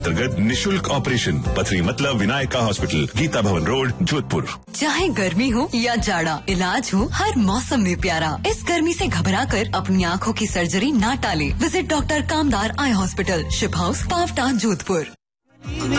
अंतर्गत निशुल्क ऑपरेशन पथरी मतलब विनायका हॉस्पिटल, गीता भवन रोड, जोधपुर। चाहे गर्मी हो या जाड़ा, इलाज हो हर मौसम में प्यारा। इस गर्मी से घबराकर अपनी आँखों की सर्जरी ना टाले। विजिट डॉक्टर कामदार eye hospital, ship house, Pawta, Jodhpur.